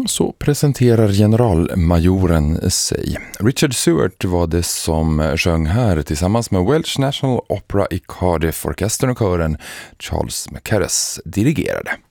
Så presenterar generalmajoren sig. Richard Stewart var det som sjöng här tillsammans med Welsh National Opera i Cardiff, orkestern och kören Charles Mackerras dirigerade.